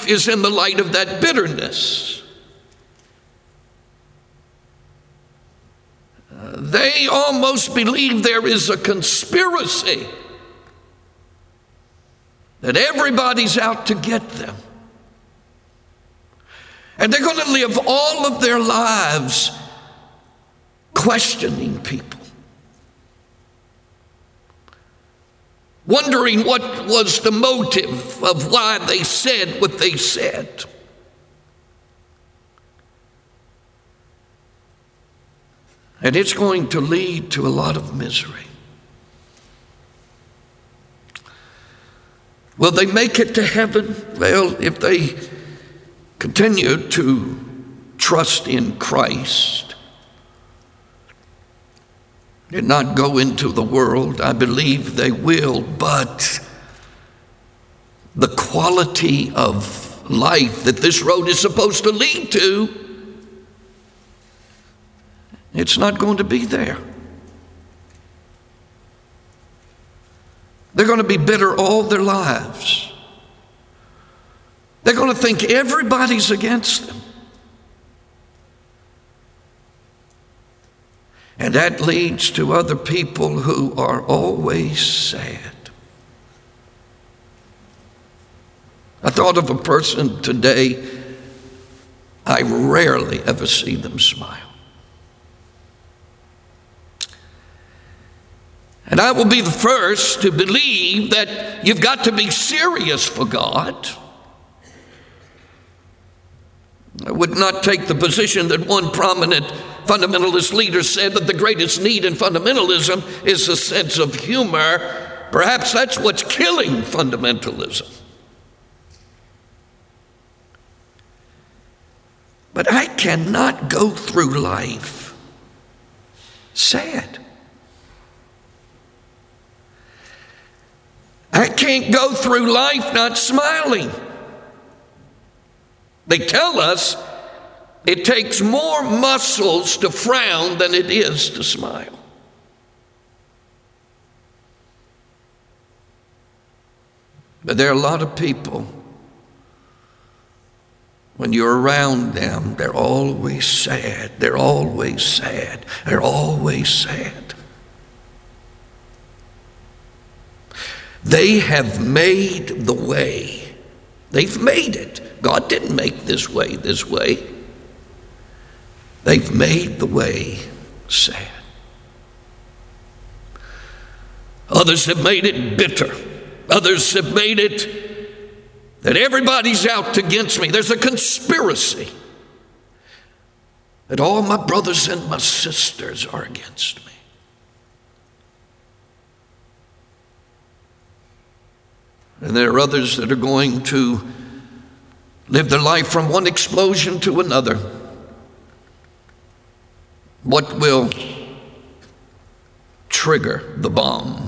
life is in the light of that bitterness. They almost believe there is a conspiracy, that everybody's out to get them. And they're going to live all of their lives questioning people, wondering what was the motive of why they said what they said. And it's going to lead to a lot of misery. Will they make it to heaven? Well, if they continue to trust in Christ and not go into the world, I believe they will. But the quality of life that this road is supposed to lead to, it's not going to be there. They're going to be bitter all their lives. They're going to think everybody's against them. And that leads to other people who are always sad. I thought of a person today, I rarely ever see them smile. And I will be the first to believe that you've got to be serious for God. I would not take the position that one prominent fundamentalist leader said that the greatest need in fundamentalism is a sense of humor. Perhaps that's what's killing fundamentalism. But I cannot go through life sad. I can't go through life not smiling. They tell us it takes more muscles to frown than it is to smile. But there are a lot of people, when you're around them, they're always sad. They're always sad. They're always sad. They have made the way. They've made it. God didn't make this way this way. They've made the way sad. Others have made it bitter. Others have made it that everybody's out against me. There's a conspiracy that all my brothers and my sisters are against me. And there are others that are going to live their life from one explosion to another. What will trigger the bomb?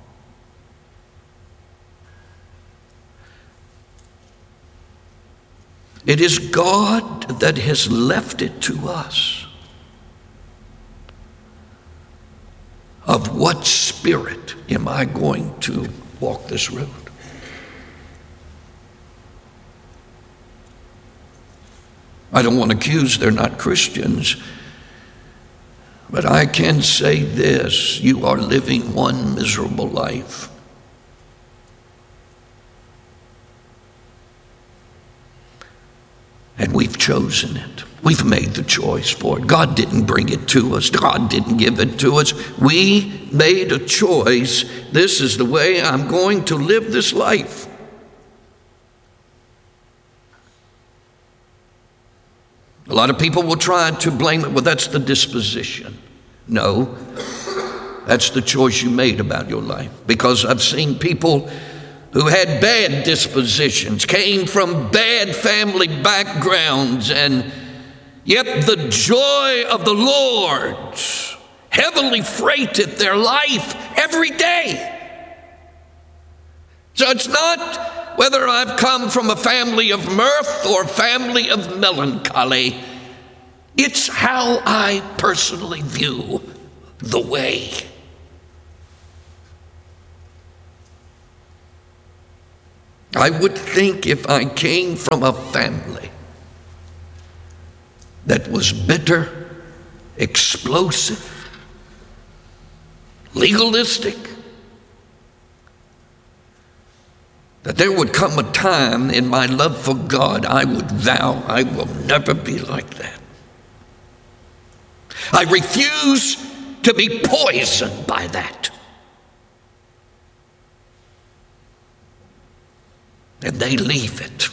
It is God that has left it to us. Of what spirit am I going to walk this road? I don't want to accuse they're not Christians, but I can say this: you are living one miserable life. And we've chosen it. We've made the choice for it. God didn't bring it to us. God didn't give it to us. We made a choice. This is the way I'm going to live this life. A lot of people will try to blame it. Well, that's the disposition. No, that's the choice you made about your life. Because I've seen people who had bad dispositions, came from bad family backgrounds, and yet the joy of the Lord heavily freighted their life every day. So it's not whether I've come from a family of mirth or family of melancholy. It's how I personally view the way. I would think if I came from a family that was bitter, explosive, legalistic, that there would come a time in my love for God I would vow I will never be like that. I refuse to be poisoned by that. And they leave it.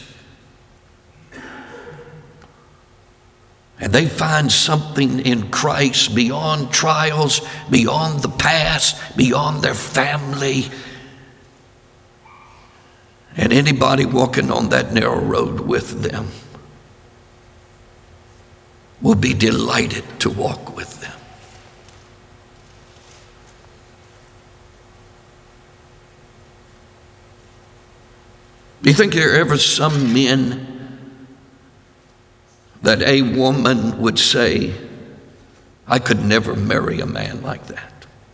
And they find something in Christ beyond trials, beyond the past, beyond their family. And anybody walking on that narrow road with them will be delighted to walk with them. Do you think there are ever some men that a woman would say, I could never marry a man like that?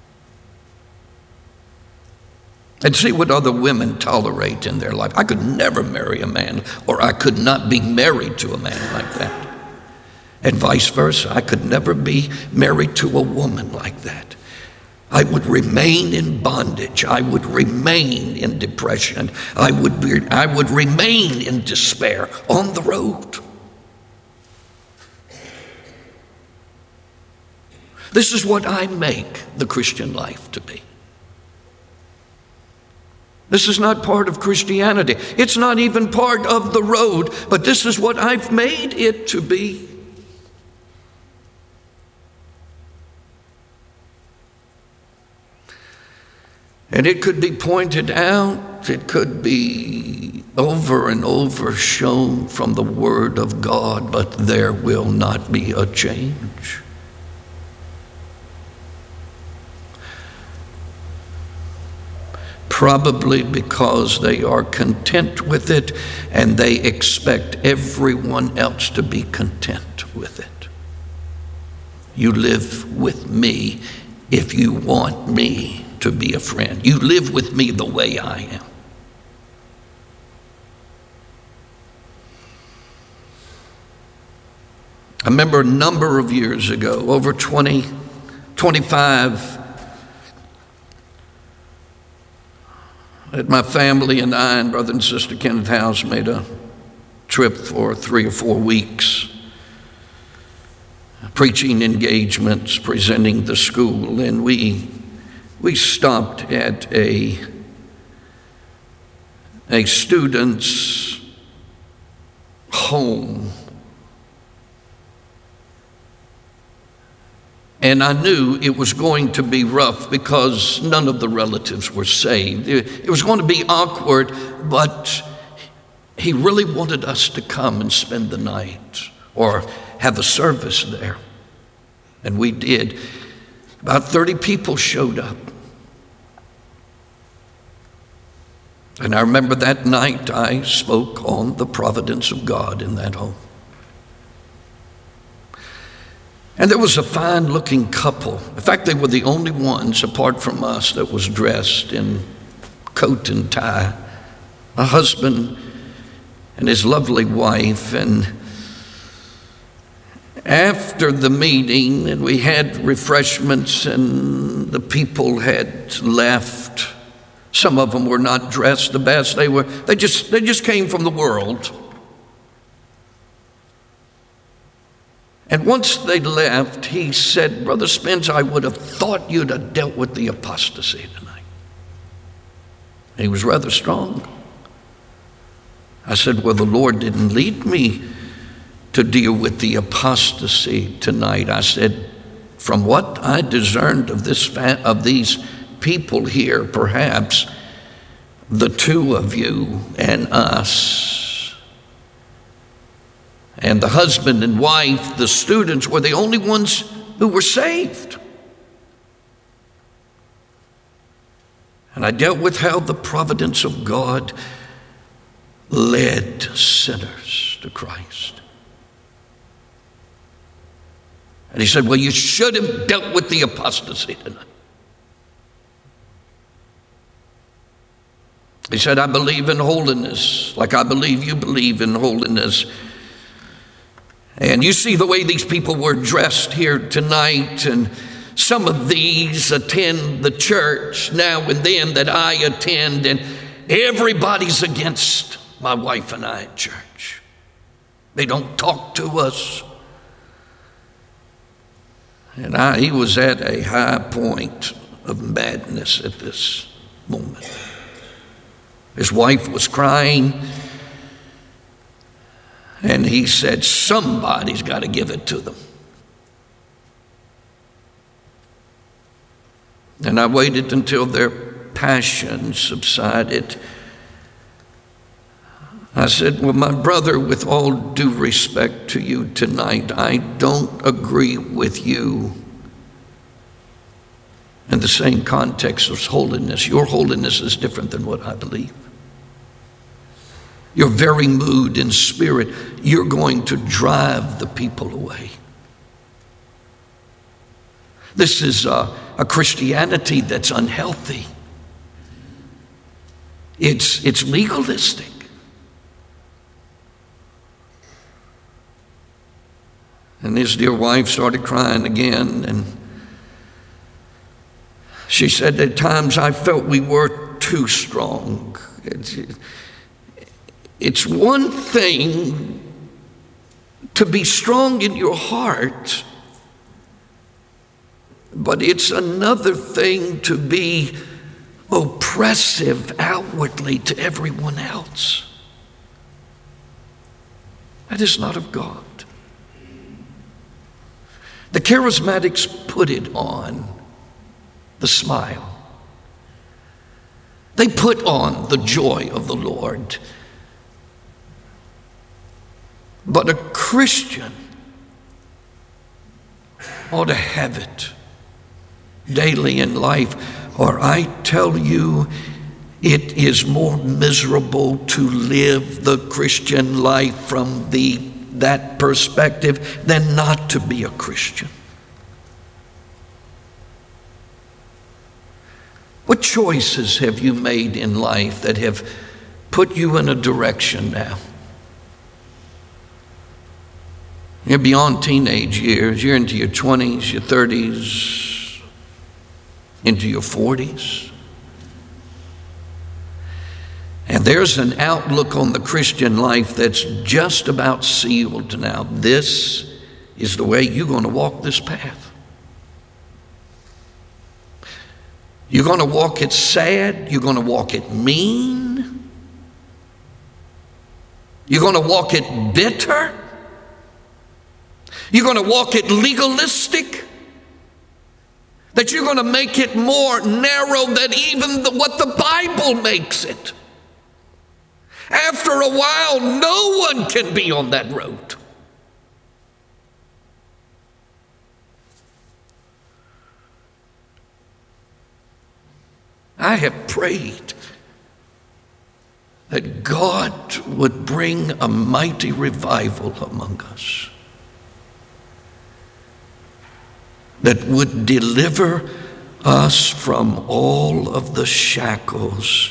And see what other women tolerate in their life. I could never marry a man, or I could not be married to a man like that. And vice versa, I could never be married to a woman like that. I would remain in bondage. I would remain in depression. I would remain in despair on the road. This is what I make the Christian life to be. This is not part of Christianity. It's not even part of the road, but this is what I've made it to be. And it could be pointed out, it could be over and over shown from the Word of God, but there will not be a change. Probably because they are content with it and they expect everyone else to be content with it. You live with me if you want me to be a friend. You live with me the way I am. I remember a number of years ago, over 25, that my family and I and Brother and Sister Kenneth House made a trip for 3 or 4 weeks, preaching engagements, presenting the school, and we stopped at a student's home. And I knew it was going to be rough because none of the relatives were saved. It was going to be awkward, but he really wanted us to come and spend the night or have a service there. And we did. About 30 people showed up. And I remember that night I spoke on the providence of God in that home. And there was a fine-looking couple. In fact, they were the only ones, apart from us, that was dressed in coat and tie. A husband and his lovely wife. And after the meeting, and we had refreshments, and the people had left. Some of them were not dressed the best. They just came from the world. And once they left, he said, Brother Spence, I would have thought you'd have dealt with the apostasy tonight. He was rather strong. I said, well, the Lord didn't lead me to deal with the apostasy tonight. I said, from what I discerned of these people here, perhaps the two of you and us, and the husband and wife, the students, were the only ones who were saved. And I dealt with how the providence of God led sinners to Christ. And he said, well, you should have dealt with the apostasy tonight. He said, I believe in holiness, like I believe you believe in holiness. And you see the way these people were dressed here tonight, and some of these attend the church now and then that I attend, and everybody's against my wife and I at church. They don't talk to us. And he was at a high point of madness at this moment. His wife was crying, and he said, somebody's got to give it to them. And I waited until their passion subsided. I said, well, my brother, with all due respect to you tonight, I don't agree with you in the same context as holiness. Your holiness is different than what I believe. Your very mood and spirit, you're going to drive the people away. This is a Christianity that's unhealthy. It's legalistic. And his dear wife started crying again, and she said, at times I felt we were too strong. It's one thing to be strong in your heart, but it's another thing to be oppressive outwardly to everyone else. That is not of God. The charismatics put it on the smile. They put on the joy of the Lord. But a Christian ought to have it daily in life, or I tell you, it is more miserable to live the Christian life from that perspective than not to be a Christian. What choices have you made in life that have put you in a direction now? You're beyond teenage years. You're into your 20s, your 30s, into your 40s. And there's an outlook on the Christian life that's just about sealed now. This is the way you're going to walk this path. You're going to walk it sad. You're going to walk it mean. You're going to walk it bitter. You're going to walk it legalistic. That you're going to make it more narrow than even what the Bible makes it. After a while, no one can be on that road. I have prayed that God would bring a mighty revival among us, that would deliver us from all of the shackles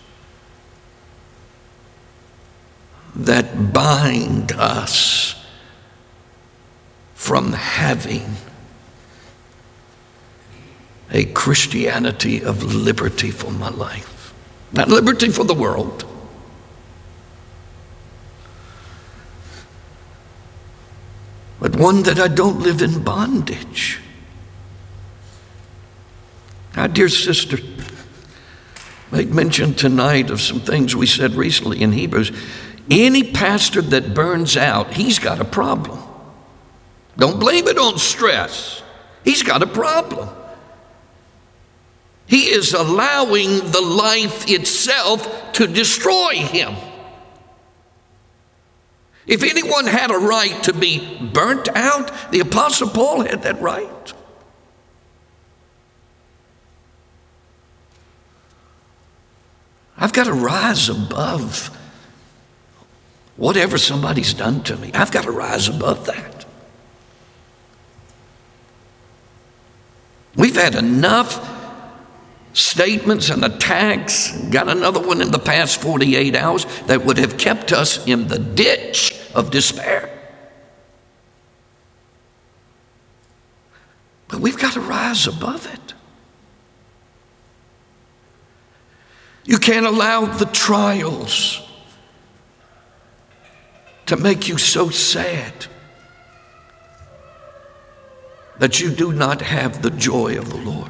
that bind us from having a Christianity of liberty for my life. Not liberty for the world, but one that I don't live in bondage. Our dear sister made mention tonight of some things we said recently in Hebrews. Any pastor that burns out, he's got a problem. Don't blame it on stress. He's got a problem. He is allowing the life itself to destroy him. If anyone had a right to be burnt out, the Apostle Paul had that right. I've got to rise above whatever somebody's done to me. I've got to rise above that. We've had enough statements and attacks, got another one in the past 48 hours, that would have kept us in the ditch of despair. But we've got to rise above it. You can't allow the trials to make you so sad that you do not have the joy of the Lord.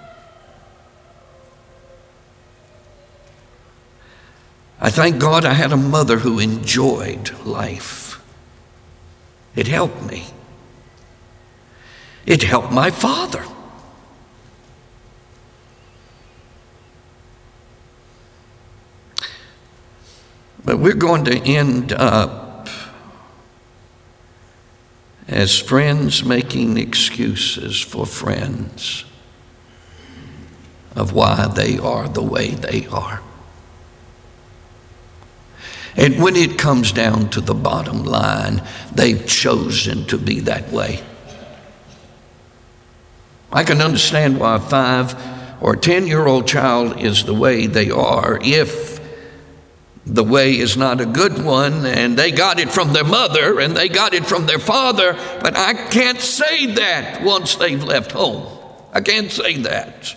I thank God I had a mother who enjoyed life. It helped me. It helped my father. But we're going to end up as friends making excuses for friends of why they are the way they are. And when it comes down to the bottom line, they've chosen to be that way. I can understand why a 5 or 10-year-old child is the way they are if the way is not a good one and they got it from their mother and they got it from their father, but I can't say that once they've left home. I can't say that.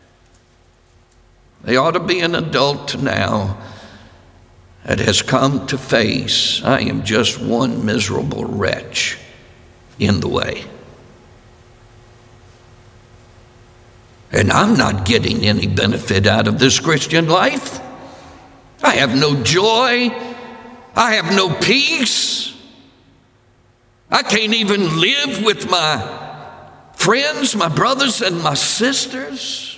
They ought to be an adult now that has come to face, I am just one miserable wretch in the way. And I'm not getting any benefit out of this Christian life. I have no joy. I have no peace. I can't even live with my friends, my brothers and my sisters.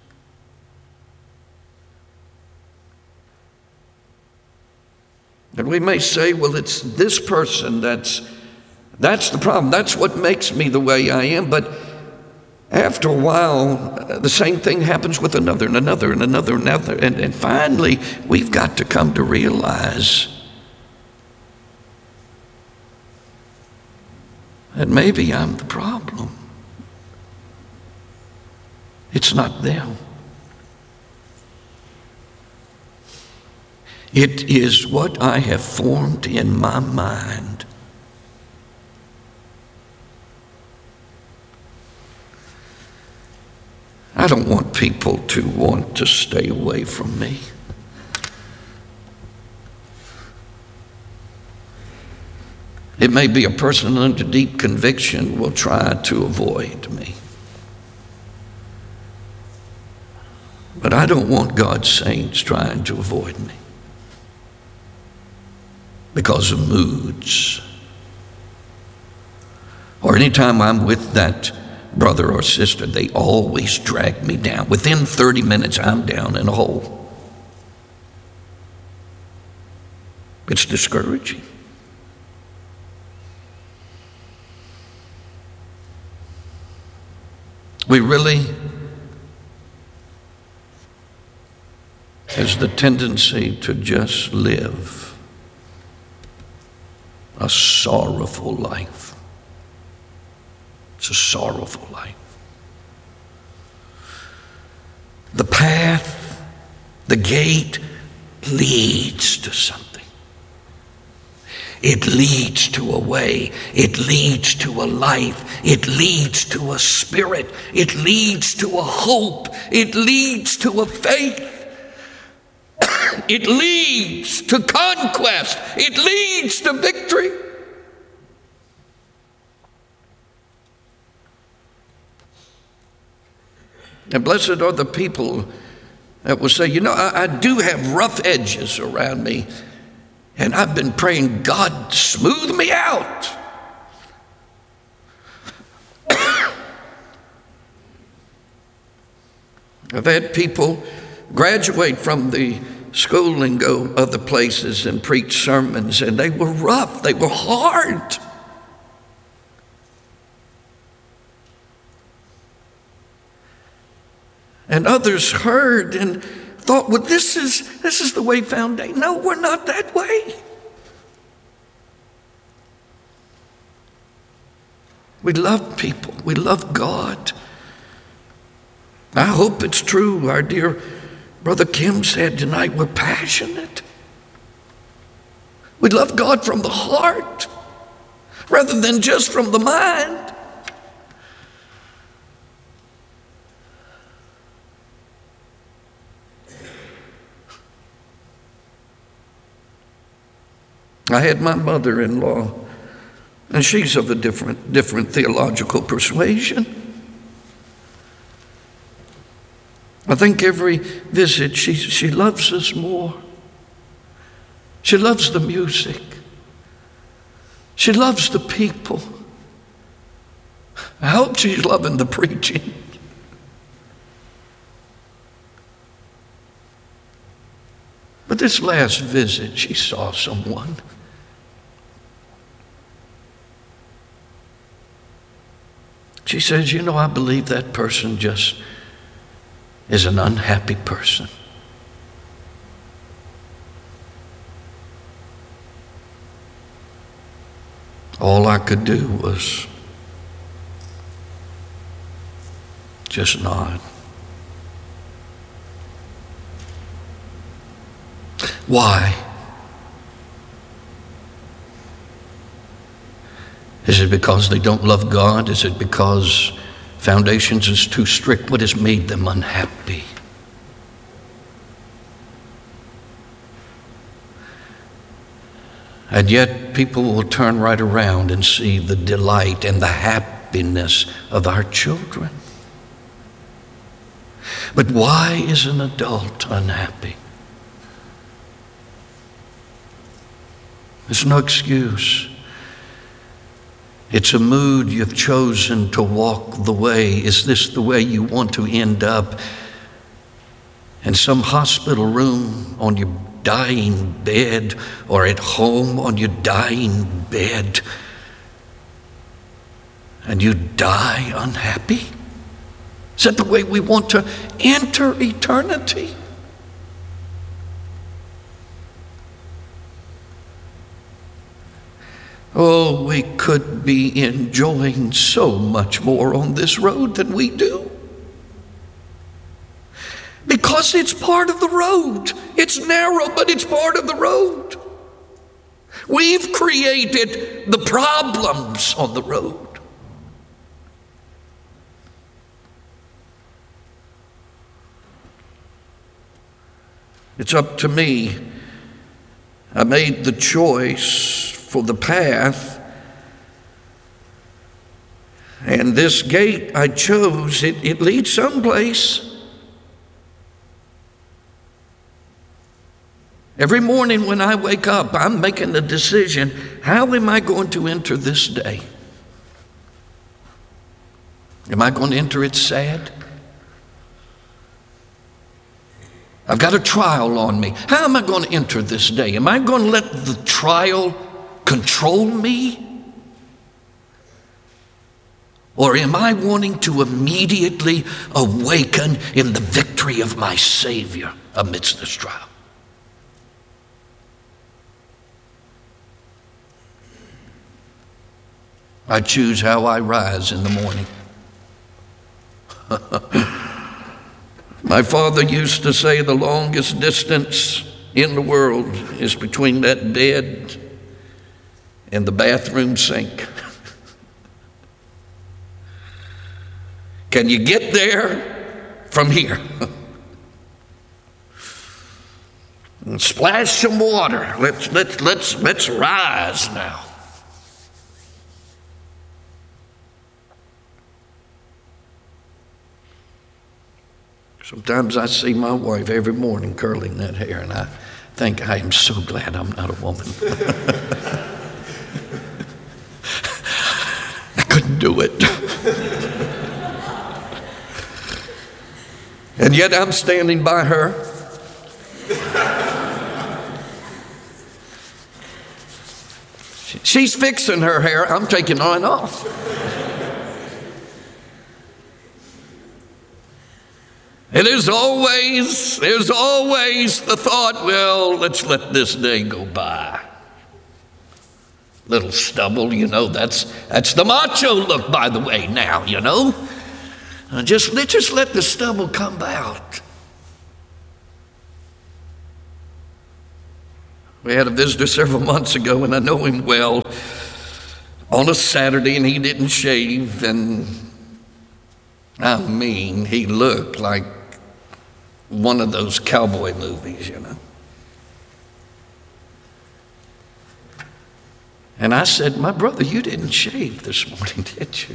And we may say, well, it's this person that's the problem. That's what makes me the way I am. But after a while, the same thing happens with another and another and another and another. And finally, we've got to come to realize that maybe I'm the problem. It's not them. It is what I have formed in my mind. I don't want people to want to stay away from me. It may be a person under deep conviction will try to avoid me. But I don't want God's saints trying to avoid me because of moods. Or anytime I'm with that brother or sister, they always drag me down. Within 30 minutes, I'm down in a hole. It's discouraging. We really has the tendency to just live a sorrowful life. It's a sorrowful life. The path, the gate leads to something. It leads to a way. It leads to a life. It leads to a spirit. It leads to a hope. It leads to a faith. It leads to conquest. It leads to victory. And blessed are the people that will say, you know, I do have rough edges around me, and I've been praying, God, smooth me out. I've had people graduate from the school and go other places and preach sermons, and they were rough, they were hard. And others heard and thought, well, this is the way foundation. No, we're not that way. We love people. We love God. I hope it's true. Our dear Brother Kim said tonight, we're passionate. We love God from the heart rather than just from the mind. I had my mother-in-law, and she's of a different theological persuasion. I think every visit she loves us more. She loves the music. She loves the people. I hope she's loving the preaching. But this last visit, she saw someone. She says, you know, I believe that person just is an unhappy person. All I could do was just nod. Why? Is it because they don't love God? Is it because Foundations is too strict? What has made them unhappy? And yet people will turn right around and see the delight and the happiness of our children. But why is an adult unhappy? There's no excuse. It's a mood you've chosen to walk the way. Is this the way you want to end up? In some hospital room on your dying bed, or at home on your dying bed, and you die unhappy? Is that the way we want to enter eternity? Oh, we could be enjoying so much more on this road than we do. Because it's part of the road. It's narrow, but it's part of the road. We've created the problems on the road. It's up to me. I made the choice for the path, and this gate I chose, it leads someplace. Every morning when I wake up, I'm making the decision, how am I going to enter this day? Am I going to enter it sad? I've got a trial on me. How am I going to enter this day? Am I going to let the trial control me? Or am I wanting to immediately awaken in the victory of my Savior amidst this trial? I choose how I rise in the morning. My father used to say the longest distance in the world is between that bed and the bathroom sink. Can you get there from here? And splash some water. Let's rise now. Sometimes I see my wife every morning curling that hair, and I think I am so glad I'm not a woman. I couldn't do it. And yet I'm standing by her. She's fixing her hair. I'm taking mine off. And there's always the thought, well, let's let this day go by. Little stubble, that's the macho look, by the way, now, Just let the stubble come out. We had a visitor several months ago, and I know him well, on a Saturday, and he didn't shave, and I mean, he looked like one of those cowboy movies, you know. And I said, my brother, you didn't shave this morning, did you?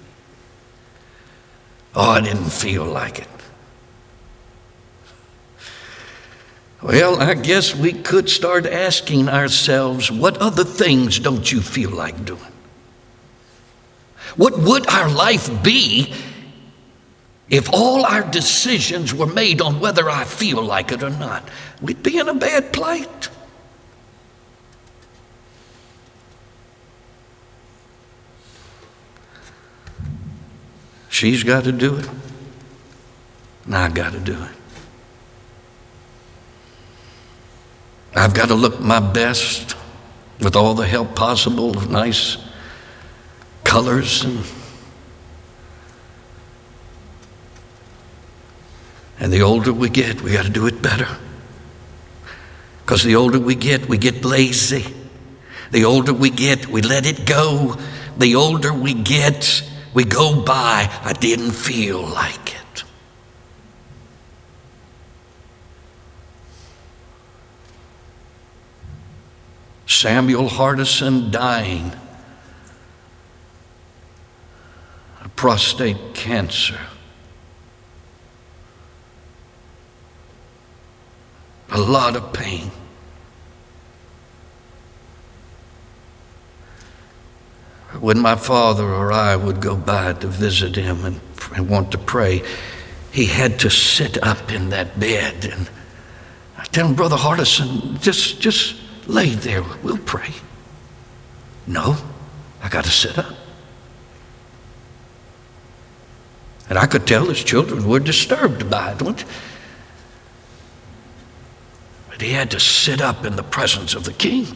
Oh, I didn't feel like it. Well, I guess we could start asking ourselves, what other things don't you feel like doing? What would our life be if all our decisions were made on whether I feel like it or not? We'd be in a bad plight. She's got to do it, and I got to do it. I've got to look my best with all the help possible of nice colors and the older we get, we got to do it better. Because the older we get lazy. The older we get, we let it go. The older we get, we go by, I didn't feel like it. Samuel Hardison dying of prostate cancer. A lot of pain. When my father or I would go by to visit him and want to pray, he had to sit up in that bed. And I tell him, Brother Hardison, just lay there, we'll pray. No, I got to sit up. And I could tell his children were disturbed by it. But he had to sit up in the presence of the king.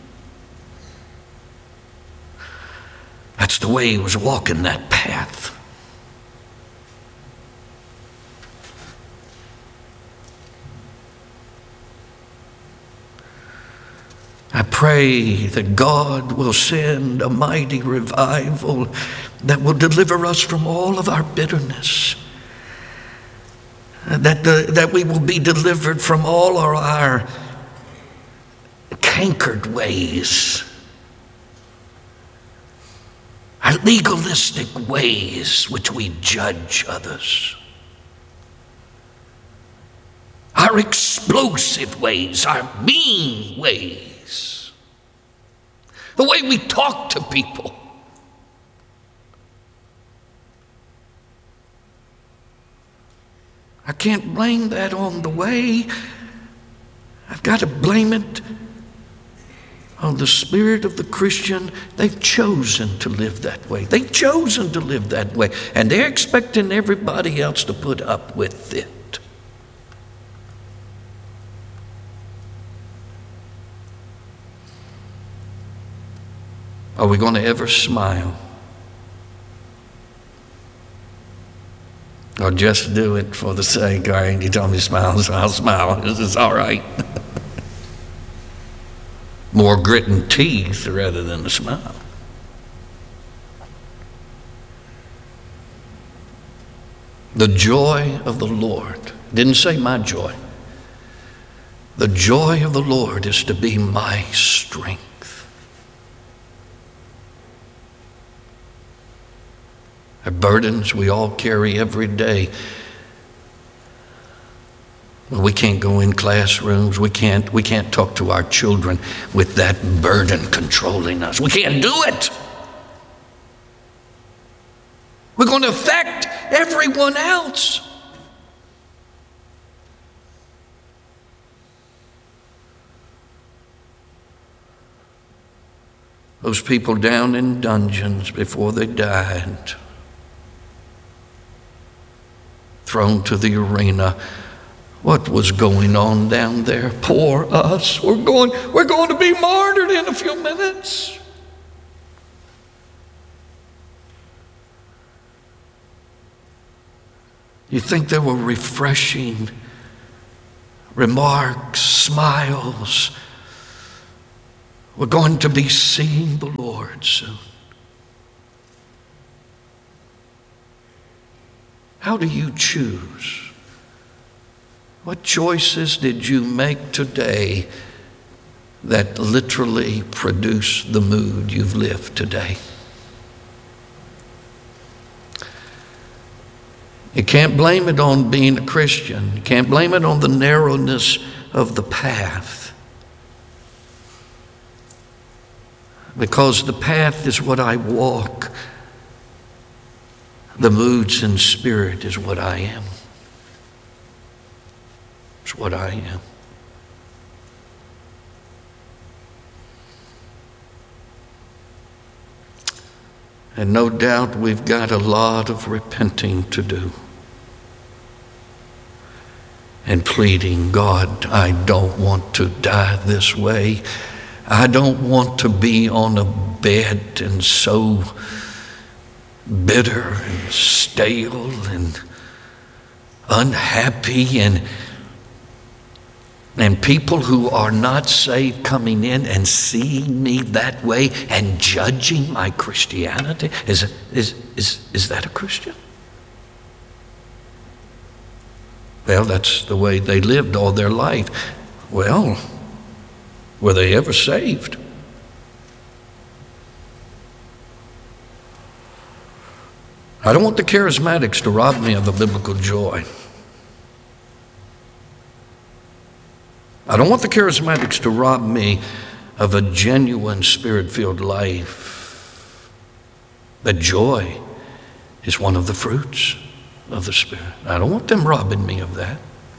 That's the way he was walking that path. I pray that God will send a mighty revival that will deliver us from all of our bitterness, that we will be delivered from all of our cankered ways, our legalistic ways which we judge others, our explosive ways, our mean ways, the way we talk to people. I can't blame that on the way. I've got to blame it on the spirit of the Christian. They've chosen to live that way. They've chosen to live that way. And they're expecting everybody else to put up with it. Are we going to ever smile? Or just do it for the sake, all right, you told me to smile, so I'll smile. This is all right. More grit and teeth rather than a smile. The joy of the Lord, didn't say my joy. The joy of the Lord is to be my strength. Our burdens we all carry every day. We can't go in classrooms. We can't talk to our children with that burden controlling us. We can't do it. We're going to affect everyone else. Those people down in dungeons before they died, thrown to the arena. What was going on down there? Poor us. We're going to be martyred in a few minutes. You think there were refreshing remarks, smiles. We're going to be seeing the Lord soon. How do you choose? What choices did you make today that literally produce the mood you've lived today? You can't blame it on being a Christian. You can't blame it on the narrowness of the path. Because the path is what I walk. The moods and spirit is what I am. It's what I am. And no doubt we've got a lot of repenting to do. And pleading, God, I don't want to die this way. I don't want to be on a bed and so bitter and stale and unhappy, and people who are not saved coming in and seeing me that way and judging my Christianity. Is that a Christian? Well, that's the way they lived all their life. Well, were they ever saved? I don't want the charismatics to rob me of a biblical joy. I don't want the charismatics to rob me of a genuine spirit-filled life. That joy is one of the fruits of the Spirit. I don't want them robbing me of that.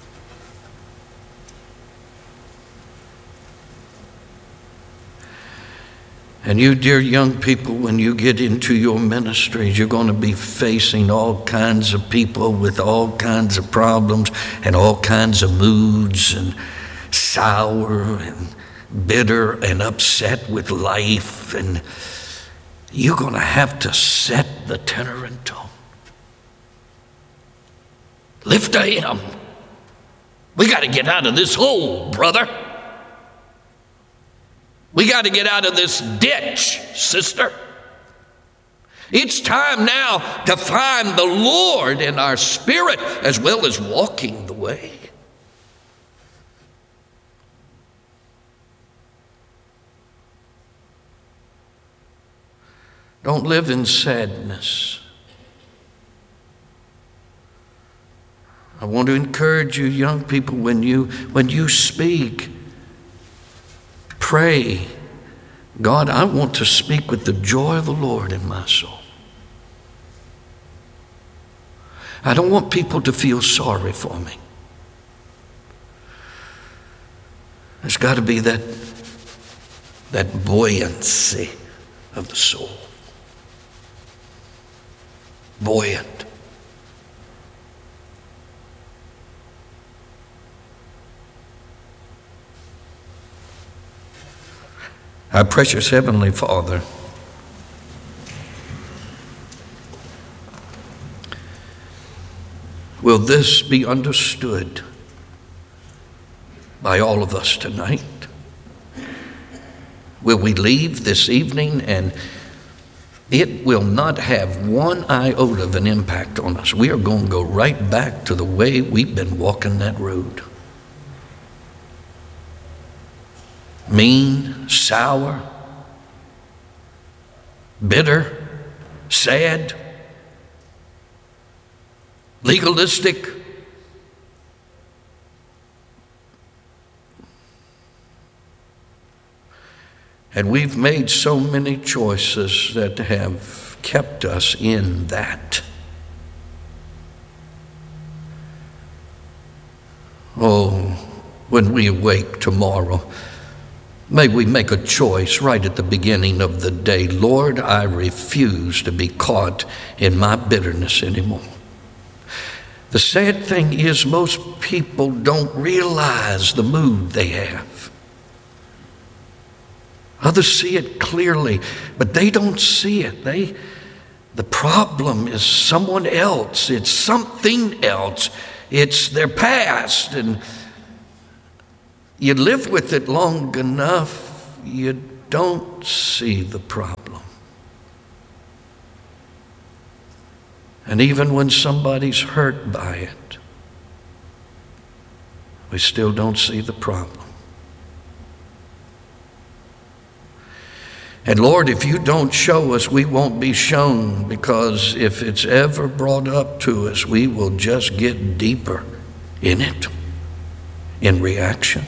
And you, dear young people, when you get into your ministries, you're going to be facing all kinds of people with all kinds of problems and all kinds of moods, and sour and bitter and upset with life. And you're going to have to set the tenor and tone. Lift a hymn. We got to get out of this hole, brother. We got to get out of this ditch, sister. It's time now to find the Lord in our spirit as well as walking the way. Don't live in sadness. I want to encourage you, young people, when you speak, pray, God, I want to speak with the joy of the Lord in my soul. I don't want people to feel sorry for me. There's got to be that buoyancy of the soul. Buoyant. Our precious Heavenly Father, will this be understood by all of us tonight? Will we leave this evening and it will not have one iota of an impact on us? We are going to go right back to the way we've been walking that road. Mean, sour, bitter, sad, legalistic. And we've made so many choices that have kept us in that. Oh, when we awake tomorrow, may we make a choice right at the beginning of the day. Lord, I refuse to be caught in my bitterness anymore. The sad thing is most people don't realize the mood they have. Others see it clearly, but they don't see it. The problem is someone else. It's something else. It's their past. And you live with it long enough, you don't see the problem. And even when somebody's hurt by it, we still don't see the problem. And Lord, if you don't show us, we won't be shown, because if it's ever brought up to us, we will just get deeper in it, in reaction.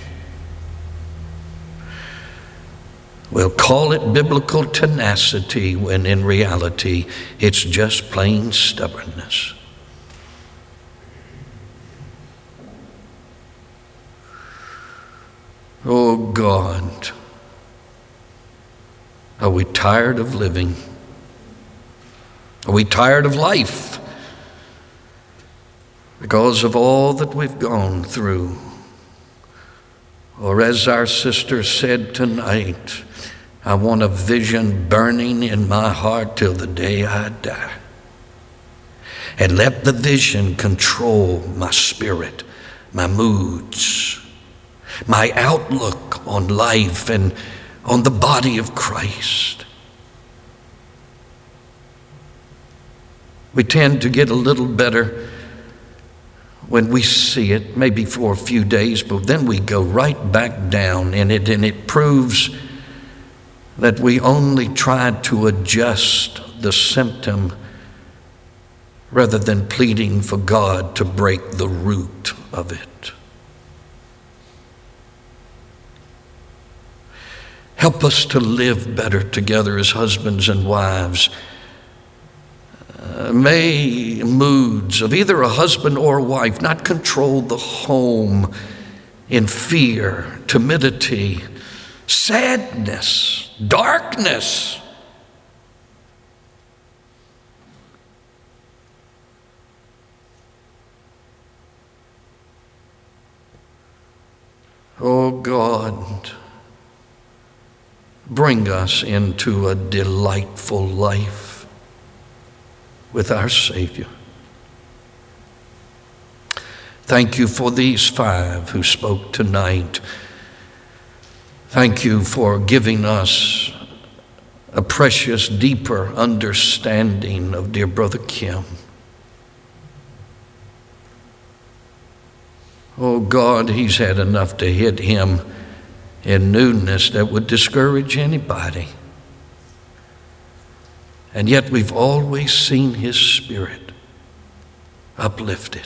We'll call it biblical tenacity when in reality it's just plain stubbornness. Oh God, are we tired of living? Are we tired of life because of all that we've gone through? Or as our sister said tonight, I want a vision burning in my heart till the day I die. And let the vision control my spirit, my moods, my outlook on life and on the body of Christ. We tend to get a little better when we see it, maybe for a few days, but then we go right back down in it, and it proves that we only tried to adjust the symptom rather than pleading for God to break the root of it. Help us to live better together as husbands and wives. May moods of either a husband or a wife not control the home in fear, timidity, sadness, darkness. Oh God, bring us into a delightful life with our Savior. Thank you for these 5 who spoke tonight. Thank you for giving us a precious, deeper understanding of dear Brother Kim. Oh God, he's had enough to hit him in newness that would discourage anybody. And yet we've always seen his spirit uplifted.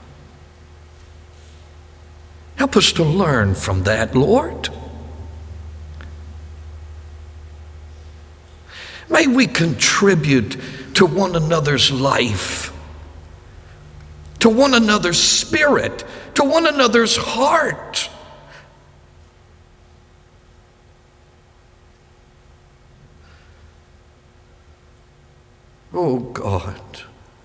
Help us to learn from that, Lord. May we contribute to one another's life, to one another's spirit, to one another's heart. Oh God,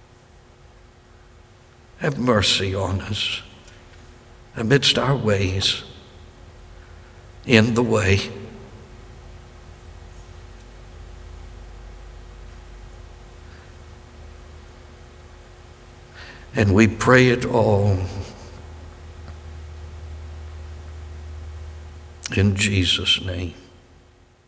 have mercy on us amidst our ways, in the way. And we pray it all in Jesus' name.